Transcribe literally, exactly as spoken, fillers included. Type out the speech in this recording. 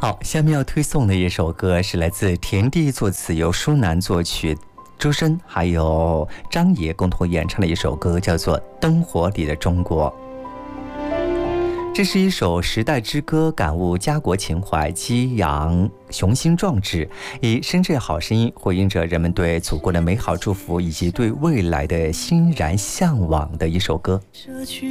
好，下面要推送的一首歌是来自田地作词，由舒楠作曲，周深还有张也共同演唱的一首歌，叫做《灯火里的中国》。这是一首时代之歌，感悟家国情怀，激扬雄心壮志，以深圳好声音回应着人们对祖国的美好祝福以及对未来的欣然向往的一首歌。